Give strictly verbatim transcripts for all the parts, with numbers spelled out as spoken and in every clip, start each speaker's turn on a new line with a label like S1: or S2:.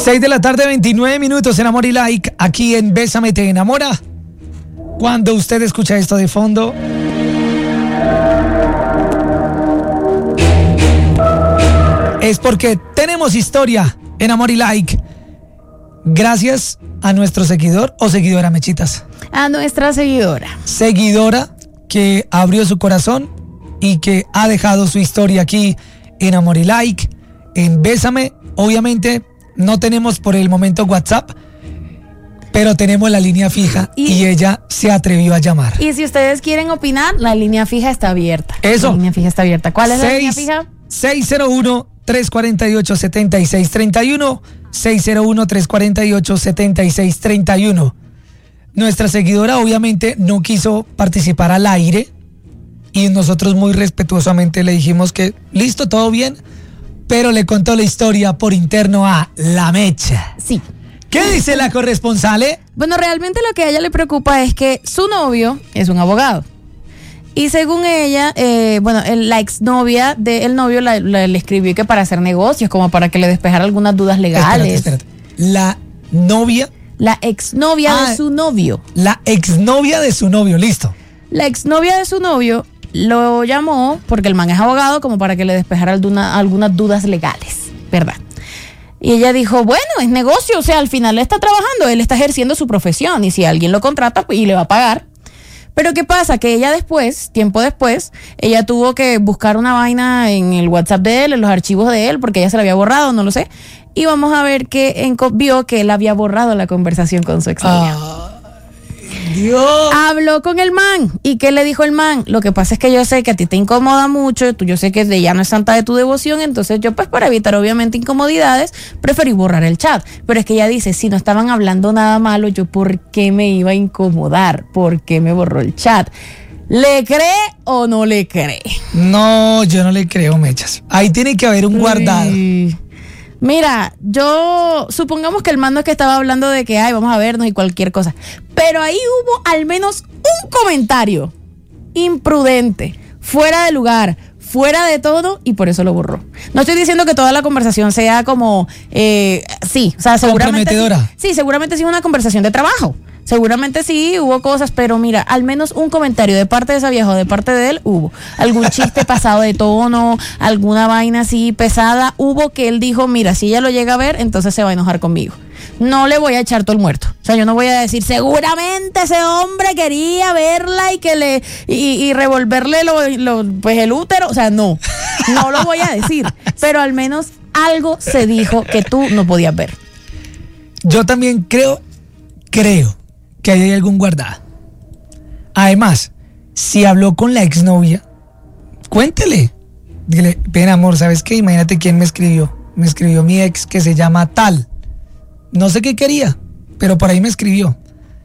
S1: seis de la tarde, veintinueve minutos en Amor y Like, aquí en Bésame Te Enamora. Cuando usted escucha esto de fondo, es porque tenemos historia en Amor y Like. Gracias a nuestro seguidor o seguidora, Mechitas.
S2: A nuestra seguidora.
S1: Seguidora que abrió su corazón y que ha dejado su historia aquí en Amor y Like, en Bésame. Obviamente no tenemos por el momento WhatsApp, pero tenemos la línea fija y, y ella se atrevió a llamar.
S2: Y si ustedes quieren opinar, la línea fija está abierta.
S1: Eso.
S2: La línea fija está abierta. ¿Cuál es seis, la línea fija?
S1: seis cero uno, tres cuatro ocho, siete seis tres uno. seis cero uno, tres cuatro ocho, siete seis tres uno. Nuestra seguidora obviamente no quiso participar al aire y nosotros muy respetuosamente le dijimos que listo, todo bien, pero le contó la historia por interno a La Mecha.
S2: Sí.
S1: ¿Qué dice la corresponsal? Eh?
S2: Bueno, realmente lo que a ella le preocupa es que su novio es un abogado. Y según ella, eh, bueno, el, la exnovia del novio la, la, le escribió que para hacer negocios, como para que le despejara algunas dudas legales.
S1: Espérate, espérate. La novia...
S2: La exnovia ah, de su novio.
S1: La exnovia de su novio, listo.
S2: La exnovia de su novio lo llamó, porque el man es abogado, como para que le despejara alguna, algunas dudas legales, ¿verdad? Y ella dijo, bueno, es negocio, o sea, al final él está trabajando, él está ejerciendo su profesión, y si alguien lo contrata, pues, y le va a pagar. Pero ¿qué pasa? Que ella después, tiempo después, ella tuvo que buscar una vaina en el WhatsApp de él, en los archivos de él, porque ella se la había borrado, no lo sé. Y vamos a ver que en, vio que él había borrado la conversación con su exnovia.
S1: Ah, Dios.
S2: Habló con el man. ¿Y qué le dijo el man? Lo que pasa es que yo sé que a ti te incomoda mucho, tú, yo sé que ella no es santa de tu devoción, entonces yo pues para evitar obviamente incomodidades, preferí borrar el chat. Pero es que ella dice, si no estaban hablando nada malo, yo ¿por qué me iba a incomodar? ¿Por qué me borró el chat? ¿Le cree o no le cree?
S1: No, yo no le creo, Mechas. Ahí tiene que haber un guardado.
S2: Uy. Mira, yo supongamos que el man no es que estaba hablando de que ay, vamos a vernos y cualquier cosa, pero ahí hubo al menos un comentario imprudente, fuera de lugar, fuera de todo, y por eso lo borró. No estoy diciendo que toda la conversación sea como eh, sí, o sea, seguramente
S1: comprometedora.
S2: Sí, sí, seguramente sí es una conversación de trabajo. Seguramente sí, hubo cosas, pero mira, al menos un comentario de parte de esa vieja o de parte de él hubo. Algún chiste pasado de tono, alguna vaina así pesada, hubo que él dijo, mira, si ella lo llega a ver, entonces se va a enojar conmigo. No le voy a echar todo el muerto. O sea, yo no voy a decir, seguramente ese hombre quería verla y que le y, y revolverle lo, lo, pues el útero. O sea, no, no lo voy a decir. Pero al menos algo se dijo que tú no podías ver.
S1: Yo también creo, creo. que hay algún guardado. Además, si habló con la exnovia, cuéntele. Dile, ven amor, ¿sabes qué? Imagínate quién me escribió. Me escribió mi ex que se llama tal. No sé qué quería, pero por ahí me escribió.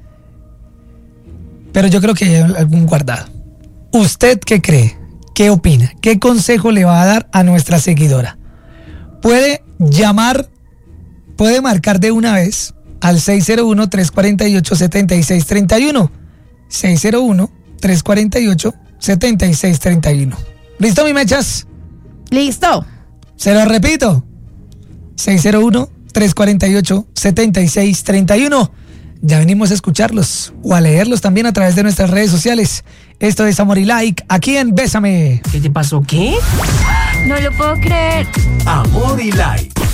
S1: Pero yo creo que hay algún guardado. ¿Usted qué cree? ¿Qué opina? ¿Qué consejo le va a dar a nuestra seguidora? Puede llamar, puede marcar de una vez al seis cero uno, tres cuatro ocho, siete seis tres uno. seis cero uno, tres cuatro ocho, siete seis tres uno. ¿Listo, mi Mechas?
S2: Listo.
S1: Se lo repito. seis cero uno, tres cuatro ocho, siete seis tres uno. Ya venimos a escucharlos o a leerlos también a través de nuestras redes sociales. Esto es Amor y Like, aquí en Bésame.
S3: ¿Qué te pasó? ¿Qué?
S4: No lo puedo creer.
S3: Amor y Like.